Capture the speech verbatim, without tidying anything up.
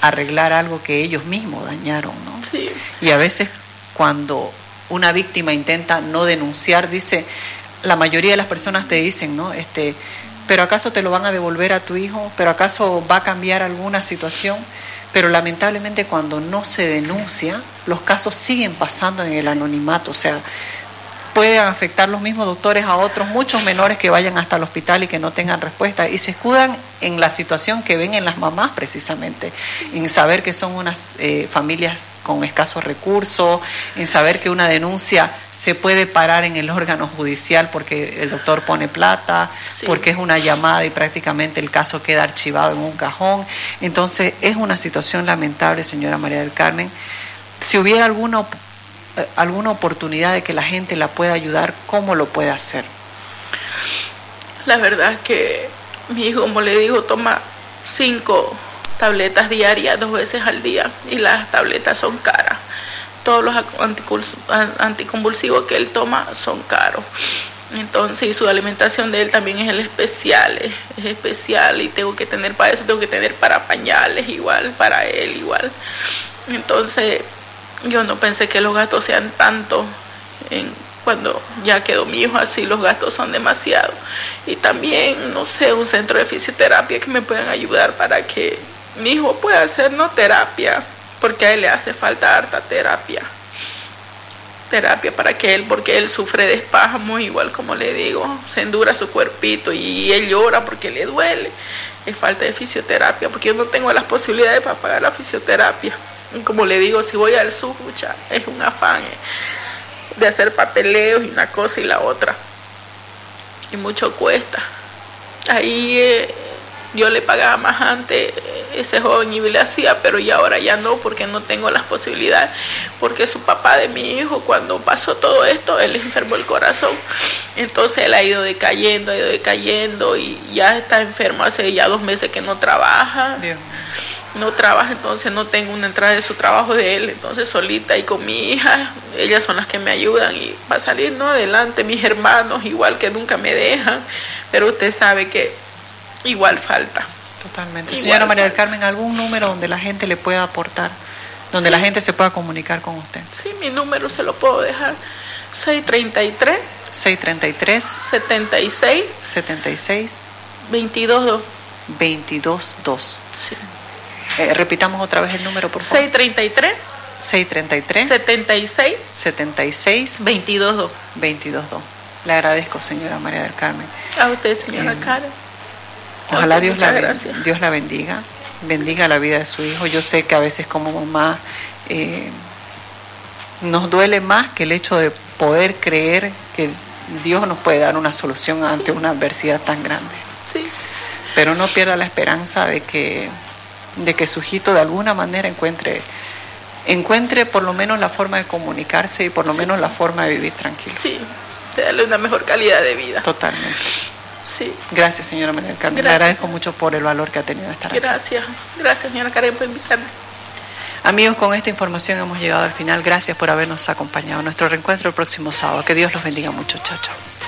arreglar algo que ellos mismos dañaron, ¿no? Sí. Y a veces cuando una víctima intenta no denunciar, dice, la mayoría de las personas te dicen, ¿no? Este, ¿pero acaso te lo van a devolver a tu hijo? ¿Pero acaso va a cambiar alguna situación? Pero lamentablemente cuando no se denuncia, los casos siguen pasando en el anonimato, o sea, pueden afectar los mismos doctores a otros, muchos menores que vayan hasta el hospital y que no tengan respuesta, y se escudan en la situación que ven en las mamás precisamente, en saber que son unas eh, familias con escasos recursos, en saber que una denuncia se puede parar en el órgano judicial porque el doctor pone plata, sí. porque es una llamada y prácticamente el caso queda archivado en un cajón. Entonces es una situación lamentable, señora María del Carmen. Si hubiera alguna alguna oportunidad de que la gente la pueda ayudar, ¿cómo lo puede hacer? La verdad es que mi hijo, como le digo, toma cinco tabletas diarias, dos veces al día, y las tabletas son caras. Todos los anticonvulsivos que él toma son caros. Entonces, y su alimentación de él también es el especial, es, es especial, y tengo que tener para eso, tengo que tener para pañales igual, para él igual. Entonces, yo no pensé que los gastos sean tantos. En, cuando ya quedó mi hijo así, los gastos son demasiados. Y también, no sé, un centro de fisioterapia que me puedan ayudar para que mi hijo pueda hacer no terapia, porque a él le hace falta harta terapia. Terapia para que él, porque él sufre de espasmos, igual como le digo, se endura su cuerpito y él llora porque le duele. Es falta de fisioterapia, porque yo no tengo las posibilidades para pagar la fisioterapia. Como le digo, si voy al Sujucha, es un afán eh, de hacer papeleos y una cosa y la otra. Y mucho cuesta. Ahí eh, yo le pagaba más antes ese joven y le hacía, pero ya ahora ya no, porque no tengo las posibilidades. Porque su papá de mi hijo, cuando pasó todo esto, él le enfermó el corazón. Entonces él ha ido decayendo, ha ido decayendo y ya está enfermo hace ya dos meses que no trabaja. Bien. No trabaja, entonces no tengo una entrada de su trabajo de él, entonces solita y con mi hija, ellas son las que me ayudan y para salir no adelante, mis hermanos igual que nunca me dejan, pero usted sabe que igual falta. Totalmente. Igual Señora María del Carmen, ¿algún número donde la gente le pueda aportar, donde sí. la gente se pueda comunicar con usted? Sí, mi número se lo puedo dejar, seis treinta y tres seis treinta y tres setenta y seis setenta y seis veintidós dos veintidós dos. Sí. Eh, repitamos otra vez el número, por favor. seis treinta y tres seis treinta y tres setenta y seis setenta y seis veintidós dos. veintidós dos. Le agradezco, señora María del Carmen. A usted, señora eh, Karen. Ojalá usted, Dios la, Dios la bendiga, bendiga la vida de su hijo. Yo sé que a veces como mamá eh, nos duele más que el hecho de poder creer que Dios nos puede dar una solución ante una adversidad tan grande. Sí. Pero no pierda la esperanza de que de que su hijito de alguna manera encuentre encuentre por lo menos la forma de comunicarse y por lo sí. menos la forma de vivir tranquilo. Sí, de darle una mejor calidad de vida. Totalmente. Sí. Gracias, señora María del Carmen. Gracias. Le agradezco mucho por el valor que ha tenido estar aquí. Gracias. Gracias, señora Karen, por invitarme. Amigos, con esta información hemos llegado al final. Gracias por habernos acompañado. Nuestro reencuentro el próximo sábado. Que Dios los bendiga mucho. Chao, chao.